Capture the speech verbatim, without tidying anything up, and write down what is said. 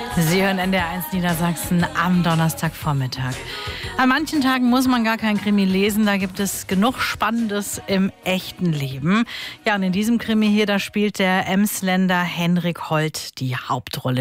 Sie hören N D R eins Niedersachsen am Donnerstagvormittag. An manchen Tagen muss man gar kein Krimi lesen, da gibt es genug Spannendes im echten Leben. Ja, und in diesem Krimi hier, da spielt der Emsländer Henrik Holt die Hauptrolle.